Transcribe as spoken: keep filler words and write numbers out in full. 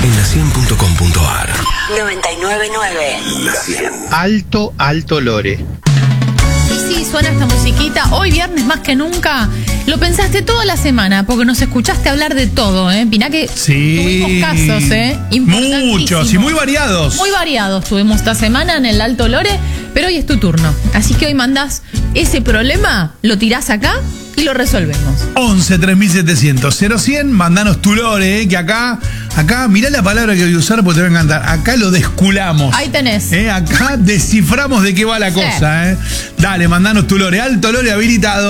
en la cien punto com punto ar. noventa y nueve punto nueve. La cien. Alto, alto Lore. Y sí, suena esta musiquita. Hoy viernes más que nunca. Lo pensaste toda la semana porque nos escuchaste hablar de todo, ¿eh? Mirá que Sí. tuvimos casos, ¿eh? Muchos y muy variados. Muy variados tuvimos esta semana en el Alto Lore, pero hoy es tu turno. Así que hoy mandás ese problema, lo tirás acá y lo resolvemos. once tres mil setecientos cero cien, mandanos tu lore, eh, que acá, acá, mirá la palabra que voy a usar porque te va a encantar. Acá lo desculamos. Ahí tenés. Eh, acá desciframos de qué va la Sí. cosa, eh. Dale, mandanos tu lore. Alto Lore habilitado.